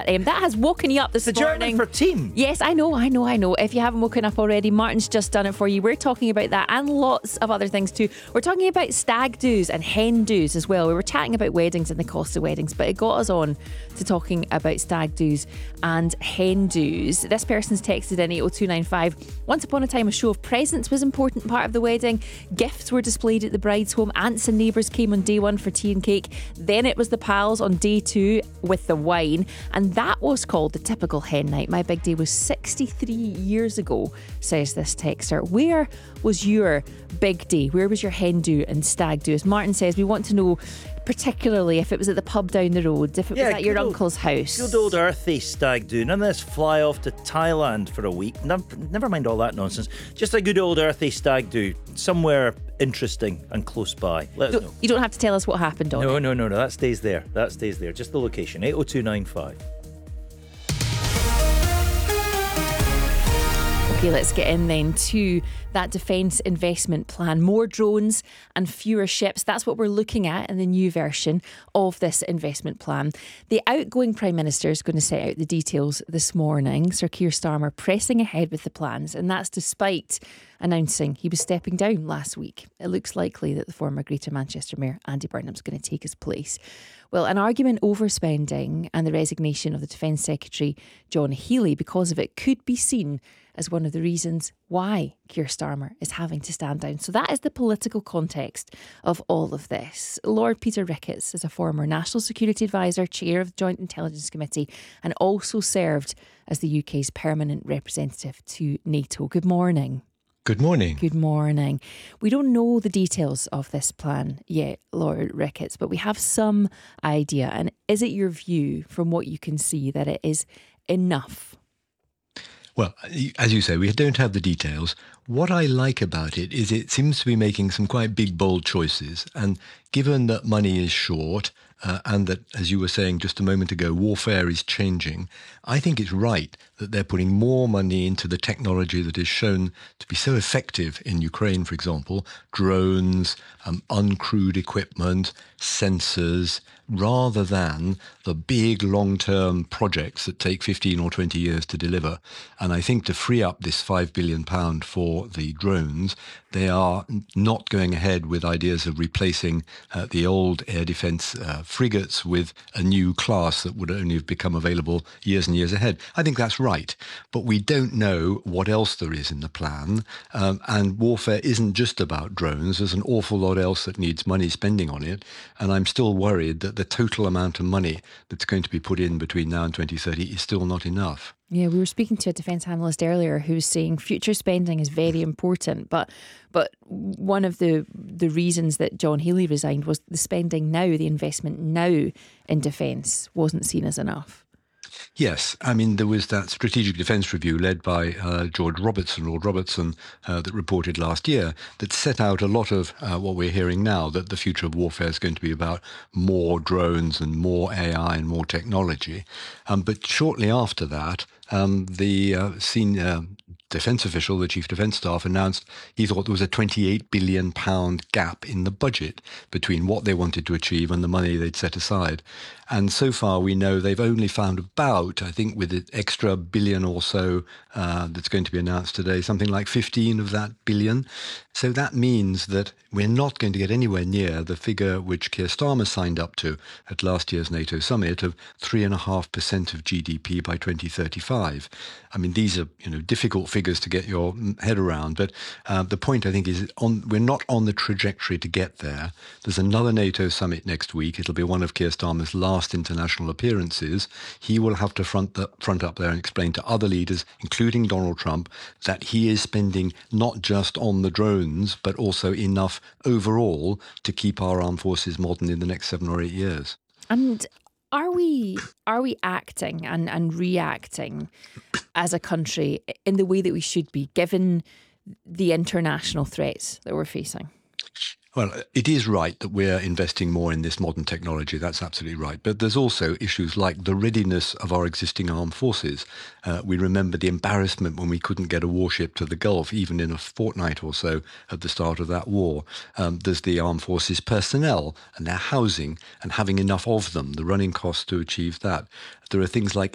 that. That has woken you up this morning. German for team. Yes, I know. If you haven't woken up already, Martin's just done it for you. We're talking about that and lots of other things too. We're talking about stag do's and hen do's as well. We were chatting about weddings and the cost of weddings, but it got us on to talking about stag do's and hen do's. This person's texted in 80295. Once upon a time, a show of presents was an important part of the wedding. Gifts were displayed at the bride's home. Aunts and neighbours came on day one for tea and cake. Then it was the pals on day two with the wine. And that was called the typical hen night. My big day was 63 years ago, says this texter. Where was your big day? Where was your hen do and stag do? As Martin says, we want to know particularly if it was at the pub down the road, if it was at your uncle's house. Good old earthy stag do. None of this fly off to Thailand for a week. Never mind all that nonsense. Just a good old earthy stag do. Somewhere interesting and close by. Let us know. You don't have to tell us what happened on it. No. That stays there. Just the location. 80295. Okay, let's get in then to that defence investment plan. More drones and fewer ships. That's what we're looking at in the new version of this investment plan. The outgoing Prime Minister is going to set out the details this morning. Sir Keir Starmer pressing ahead with the plans, and that's despite announcing he was stepping down last week. It looks likely that the former Greater Manchester Mayor Andy Burnham's going to take his place. Well, an argument over spending and the resignation of the Defence Secretary John Healey because of it could be seen as one of the reasons why Keir Starmer is having to stand down. So that is the political context of all of this. Lord Peter Ricketts is a former National Security Advisor, Chair of the Joint Intelligence Committee, and also served as the UK's permanent representative to NATO. Good morning. Good morning. Good morning. We don't know the details of this plan yet, Lord Ricketts, but we have some idea. And is it your view, from what you can see, that it is enough? Well, as you say, we don't have the details. What I like about it is it seems to be making some quite big, bold choices. And given that money is short and that, as you were saying just a moment ago, warfare is changing, I think it's right that they're putting more money into the technology that is shown to be so effective in Ukraine, for example, drones, uncrewed equipment, sensors, rather than the big long-term projects that take 15 or 20 years to deliver. And I think to free up this £5 billion for the drones, they are not going ahead with ideas of replacing the old air defence frigates with a new class that would only have become available years and years ahead. I think that's right. But we don't know what else there is in the plan. And warfare isn't just about drones. There's an awful lot else that needs money spending on it. And I'm still worried that the total amount of money that's going to be put in between now and 2030 is still not enough. Yeah, we were speaking to a defence analyst earlier who was saying future spending is very important, but one of the reasons that John Healey resigned was the spending now, the investment now in defence wasn't seen as enough. Yes, I mean, there was that strategic defence review led by Lord Robertson, that reported last year that set out a lot of what we're hearing now, that the future of warfare is going to be about more drones and more AI and more technology. But shortly after that, the senior defence official, the Chief Defence Staff, announced he thought there was a £28 billion gap in the budget between what they wanted to achieve and the money they'd set aside. And so far we know they've only found about, I think with the extra billion or so that's going to be announced today, something like 15 of that billion. So that means that we're not going to get anywhere near the figure which Keir Starmer signed up to at last year's NATO summit of 3.5% of GDP by 2035. I mean, these are difficult figures to get your head around, but the point I think is we're not on the trajectory to get there. There's another NATO summit next week. It'll be one of Keir Starmer's last international appearances. He will have to front up there and explain to other leaders, including Donald Trump, that he is spending not just on the drones, but also enough overall to keep our armed forces modern in the next 7 or 8 years. And are we acting and reacting as a country in the way that we should be, given the international threats that we're facing? Well, it is right that we're investing more in this modern technology. That's absolutely right. But there's also issues like the readiness of our existing armed forces. We remember the embarrassment when we couldn't get a warship to the Gulf, even in a fortnight or so at the start of that war. There's the armed forces personnel and their housing and having enough of them, the running costs to achieve that. There are things like